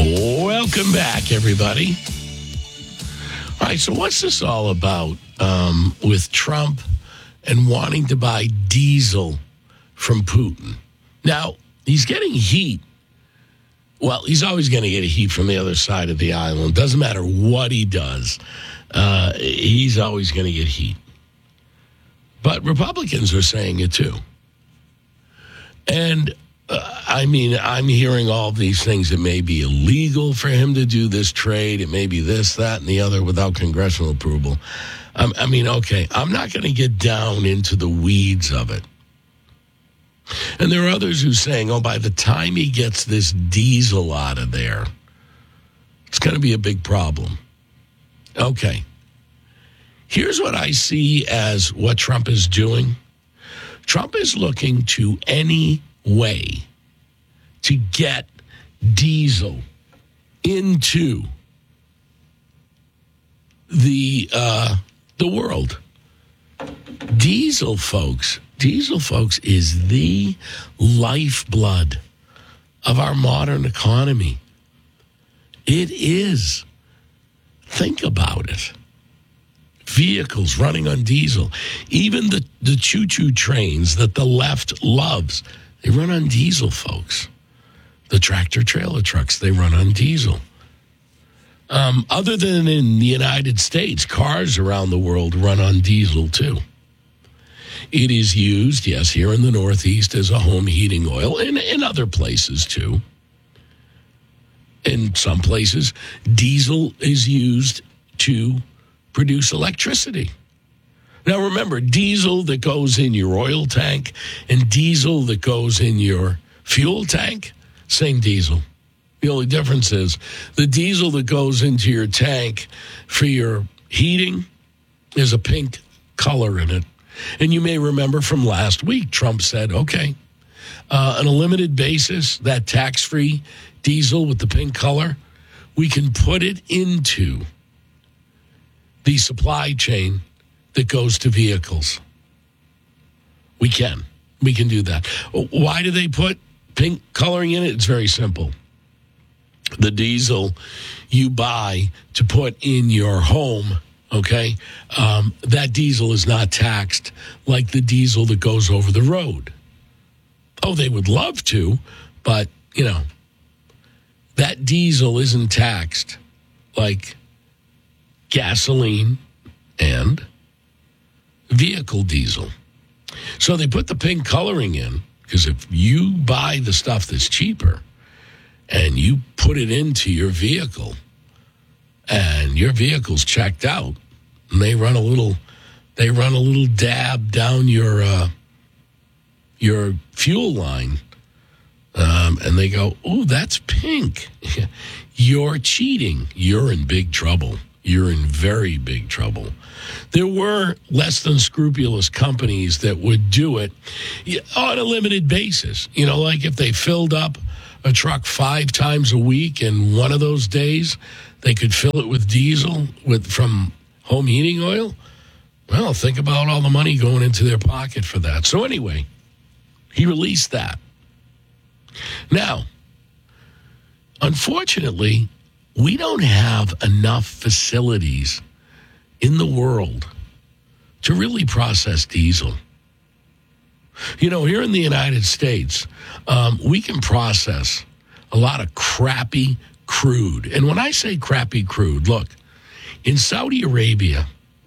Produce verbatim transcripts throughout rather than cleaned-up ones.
Welcome back, everybody. All right, so what's this all about um, with Trump and wanting to buy diesel from Putin? Now, he's getting heat. Well, he's always going to get heat from the other side of the island. Doesn't matter what he does. Uh, he's always going to get heat. But Republicans are saying it too. And Uh, I mean, I'm hearing all these things. It may be illegal for him to do this trade. It may be this, that, and the other without congressional approval. Um, I mean, okay, I'm not going to get down into the weeds of it. And there are others who are saying, oh, by the time he gets this diesel out of there, it's going to be a big problem. Okay. Here's what I see as what Trump is doing. Trump is looking to any way to get diesel into the uh, the world. Diesel, folks, diesel, folks, is the lifeblood of our modern economy. It is. Think about it. Vehicles running on diesel. Even the, the choo-choo trains that the left loves, they run on diesel, folks. The tractor-trailer trucks, they run on diesel. Um, other than in the United States, cars around the world run on diesel, too. It is used, yes, here in the Northeast as a home heating oil, and in other places, too. In some places, diesel is used to produce electricity. Now, remember, diesel that goes in your oil tank and diesel that goes in your fuel tank, same diesel. The only difference is the diesel that goes into your tank for your heating is a pink color in it. And you may remember from last week, Trump said, okay, uh, on a limited basis, that tax-free diesel with the pink color, we can put it into the supply chain that goes to vehicles. We can. We can do that. Why do they put pink coloring in it? It's very simple. The diesel you buy to put in your home, okay, um, that diesel is not taxed like the diesel that goes over the road. Oh, they would love to, but, you know, that diesel isn't taxed like gasoline and vehicle diesel. So they put the pink coloring in because if you buy the stuff that's cheaper and you put it into your vehicle and your vehicle's checked out and they run a little they run a little dab down your uh, your fuel line um, and they go, oh, that's pink. You're cheating. You're in big trouble. You're in very big trouble. There were less than scrupulous companies that would do it on a limited basis. You know, like if they filled up a truck five times a week and one of those days they could fill it with diesel with from home heating oil. Well, think about all the money going into their pocket for that. So anyway, he released that. Now, unfortunately, we don't have enough facilities in the world to really process diesel. You know, here in the United States, um, we can process a lot of crappy crude. And when I say crappy crude, look, in Saudi Arabia,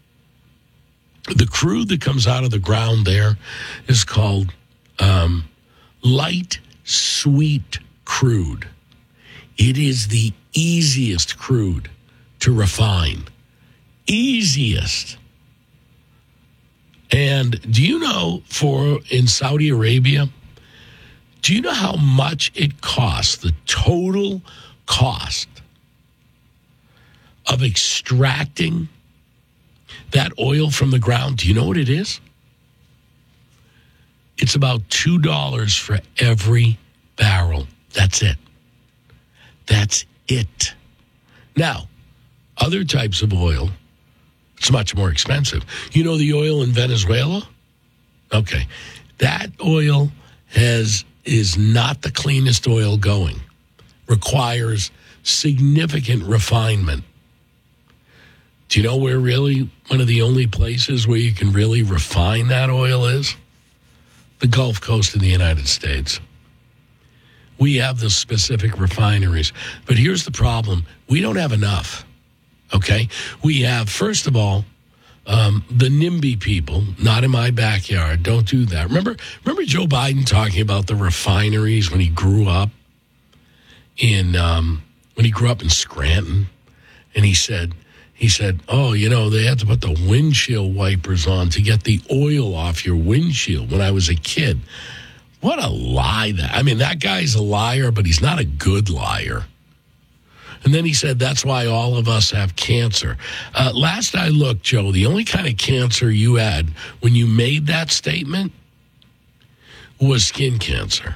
the crude that comes out of the ground there is called um, light sweet crude. It is the easiest crude to refine. Easiest. And do you know for in Saudi Arabia, do you know how much it costs, the total cost of extracting that oil from the ground? Do you know what it is? It's about two dollars for every barrel. That's it. That's it. Now, other types of oil, it's much more expensive. You know the oil in Venezuela? Okay. That oil has is not the cleanest oil going. requires significant refinement. Do you know where really one of the only places where you can really refine that oil is? The Gulf Coast of the United States. We have the specific refineries. But here's the problem. We don't have enough, okay? We have, first of all, um, the NIMBY people, not in my backyard. Don't do that. Remember, remember Joe Biden talking about the refineries when he grew up in um, when he grew up in Scranton, and he said, he said, oh, you know, they had to put the windshield wipers on to get the oil off your windshield when I was a kid. What a lie that. I mean, that guy's a liar, but he's not a good liar. And then he said, that's why all of us have cancer. Uh, last I looked, Joe, the only kind of cancer you had when you made that statement was skin cancer.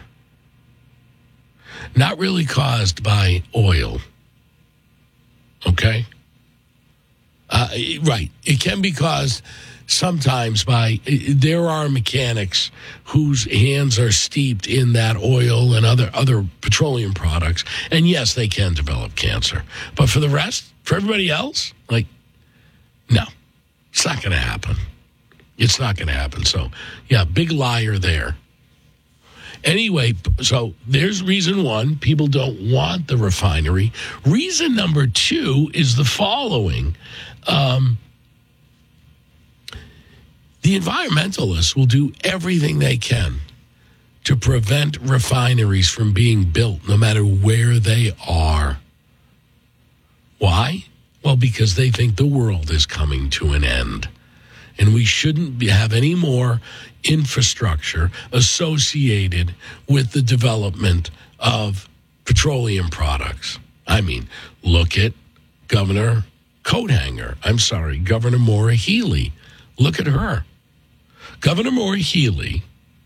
Not really caused by oil. Okay? Uh, right. It can be caused sometimes by, there are mechanics whose hands are steeped in that oil and other, other petroleum products. And yes, they can develop cancer. But for the rest, for everybody else, like, no, it's not going to happen. It's not going to happen. So, yeah, big liar there. Anyway, so there's reason one, people don't want the refinery. Reason number two is the following. Um, the environmentalists will do everything they can to prevent refineries from being built, no matter where they are. Why? Well, because they think the world is coming to an end. And we shouldn't be, have any more infrastructure associated with the development of petroleum products. I mean, look at Governor Coathanger. I'm sorry, Governor Maura Healey. Look at her. Governor Maura Healey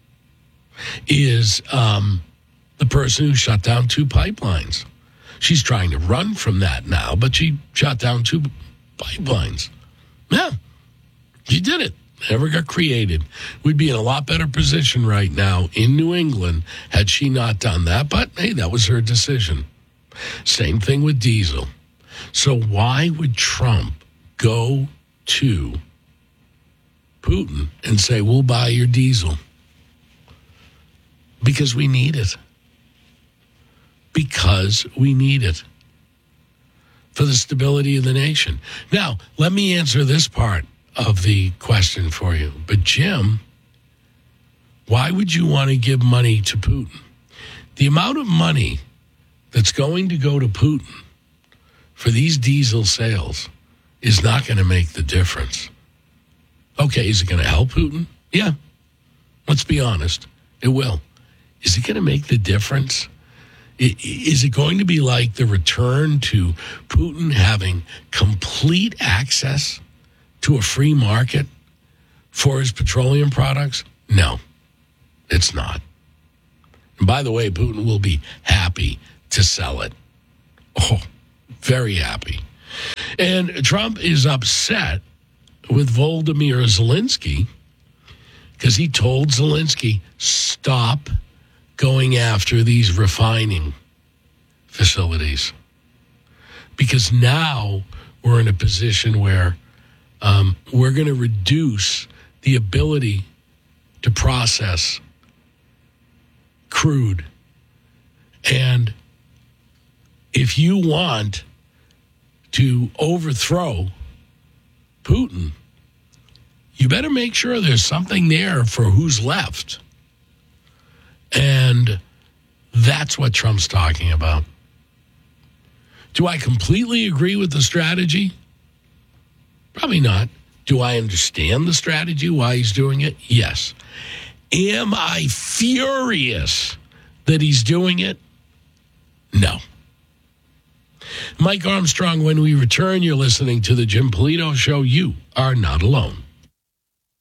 is um, the person who shut down two pipelines. She's trying to run from that now, but she shut down two pipelines. Yeah, she did it. Never got created. We'd be in a lot better position right now in New England had she not done that. But, hey, that was her decision. Same thing with diesel. So why would Trump go to Putin and say, we'll buy your diesel? Because we need it. Because we need it. For the stability of the nation. Now, let me answer this part of the question for you. But Jim, why would you want to give money to Putin? The amount of money that's going to go to Putin for these diesel sales is not going to make the difference. Okay, is it going to help Putin? Yeah. Let's be honest. It will. Is it going to make the difference? Is it going to be like the return to Putin having complete access to a free market for his petroleum products? No, it's not. And by the way, Putin will be happy to sell it. Oh, very happy. And Trump is upset with Volodymyr Zelensky because he told Zelensky, stop going after these refining facilities. Because now we're in a position where um, we're going to reduce the ability to process crude. And if you want to overthrow Putin, you better make sure there's something there for who's left. And that's what Trump's talking about. Do I completely agree with the strategy? Probably not. Do I understand the strategy, why he's doing it? Yes. Am I furious that he's doing it? No. Mike Armstrong, when we return, you're listening to the Jim Polito Show. You are not alone.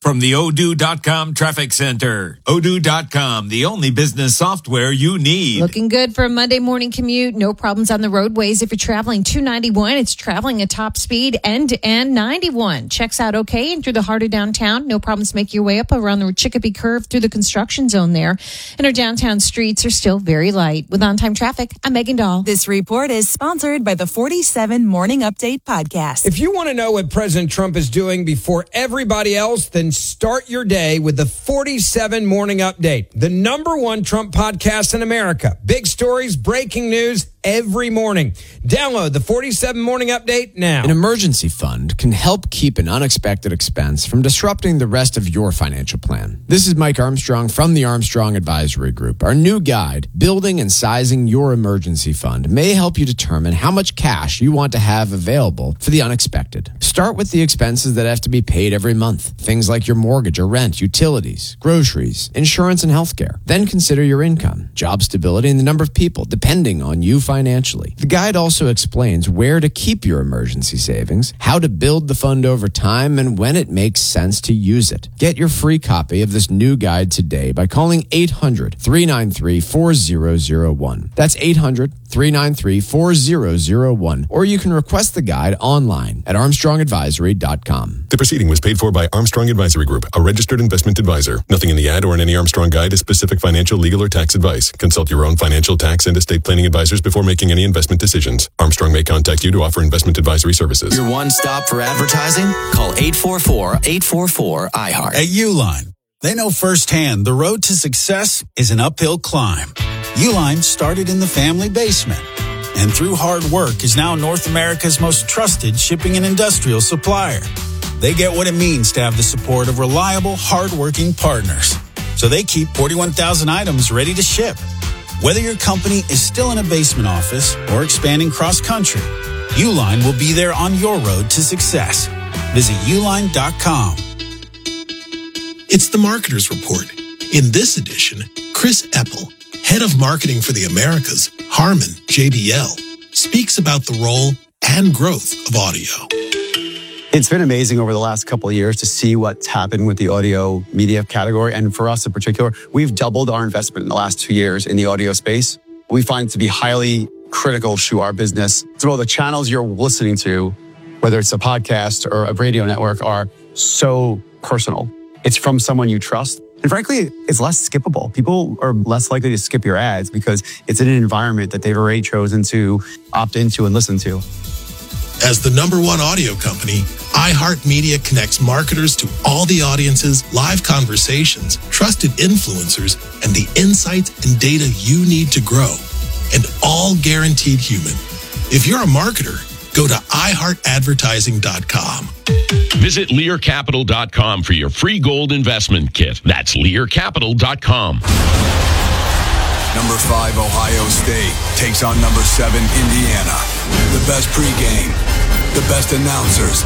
From the Odoo dot com Traffic Center. Odoo dot com, the only business software you need. Looking good for a Monday morning commute. No problems on the roadways. If you're traveling two ninety-one, it's traveling at top speed end to end. ninety-one checks out okay and through the heart of downtown. No problems make your way up around the Chicopee Curve through the construction zone there. And our downtown streets are still very light. With on-time traffic, I'm Megan Dahl. This report is sponsored by the forty-seven Morning Update podcast. If you want to know what President Trump is doing before everybody else, then start your day with the forty-seven Morning Update, the number one Trump podcast in America. Big stories, breaking news every morning. Download the forty-seven Morning Update now. An emergency fund can help keep an unexpected expense from disrupting the rest of your financial plan. This is Mike Armstrong from the Armstrong Advisory Group. Our new guide, Building and Sizing Your Emergency Fund, may help you determine how much cash you want to have available for the unexpected. Start with the expenses that have to be paid every month. Things like your mortgage or rent, utilities, groceries, insurance, and healthcare. Then consider your income, job stability, and the number of people depending on you financially. The guide also explains where to keep your emergency savings, how to build the fund over time, and when it makes sense to use it. Get your free copy of this new guide today by calling eight hundred, three nine three, four zero zero one. That's eight hundred, three nine three, four zero zero one. Or you can request the guide online at armstrong advisory dot com. The proceeding was paid for by Armstrong Advisory Group, a registered investment advisor. Nothing in the ad or in any Armstrong guide is specific financial, legal, or tax advice. Consult your own financial, tax, and estate planning advisors before making any investment decisions. Armstrong may contact you to offer investment advisory services. Your one stop for advertising? Call eight four four, eight four four, I heart. At Uline, they know firsthand the road to success is an uphill climb. Uline started in the family basement, and through hard work is now North America's most trusted shipping and industrial supplier. They get what it means to have the support of reliable, hardworking partners. So they keep forty-one thousand items ready to ship. Whether your company is still in a basement office or expanding cross-country, Uline will be there on your road to success. Visit uline dot com. It's the Marketer's Report. In this edition, Chris Eppel, head of marketing for the Americas, Harman J B L, speaks about the role and growth of audio. It's been amazing over the last couple of years to see what's happened with the audio media category. And for us in particular, we've doubled our investment in the last two years in the audio space. We find it to be highly critical to our business. So the channels you're listening to, whether it's a podcast or a radio network, are so personal. It's from someone you trust. And frankly, it's less skippable. People are less likely to skip your ads because it's in an environment that they've already chosen to opt into and listen to. As the number one audio company, iHeartMedia connects marketers to all the audiences, live conversations, trusted influencers, and the insights and data you need to grow. And all guaranteed human. If you're a marketer, go to i heart advertising dot com. Visit lear capital dot com for your free gold investment kit. That's lear capital dot com. Number five, Ohio State takes on number seven, Indiana. The best pregame, the best announcers.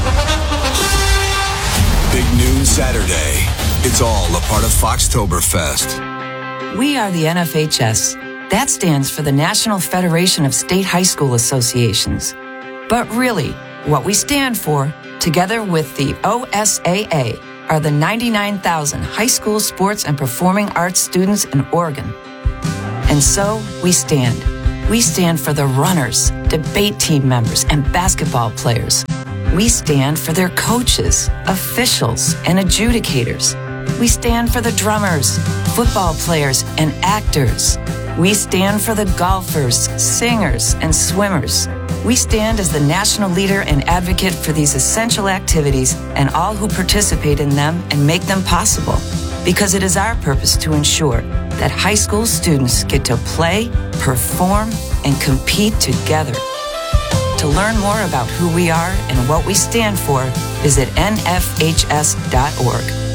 Big noon Saturday. It's all a part of Foxtoberfest. We are the N F H S. That stands for the National Federation of State High School Associations. But really, what we stand for, together with the O S A A, are the ninety-nine thousand high school sports and performing arts students in Oregon. And so we stand. We stand for the runners, debate team members, and basketball players. We stand for their coaches, officials, and adjudicators. We stand for the drummers, football players, and actors. We stand for the golfers, singers, and swimmers. We stand as the national leader and advocate for these essential activities and all who participate in them and make them possible. Because it is our purpose to ensure that high school students get to play, perform, and compete together. To learn more about who we are and what we stand for, visit N F H S dot org.